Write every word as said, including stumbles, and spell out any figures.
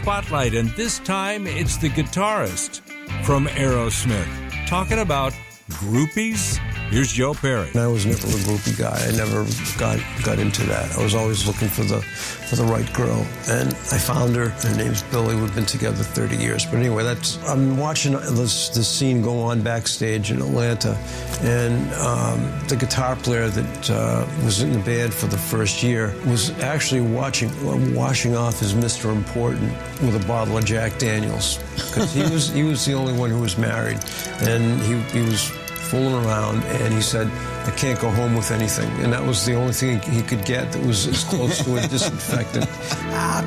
spotlight, and this time it's the guitarist from Aerosmith, talking about groupies. Here's Joe Perry. I was never a groupie guy. I never got got into that. I was always looking for the for the right girl, and I found her. Her name's Billy. We've been together thirty years. But anyway, that's I'm watching this this scene go on backstage in Atlanta, and um, the guitar player that uh, was in the band for the first year was actually watching washing off his Mister Important with a bottle of Jack Daniels, because he was he was the only one who was married, and he he was fooling around, and he said, I can't go home with anything. And that was the only thing he could get that was as close to a disinfectant. I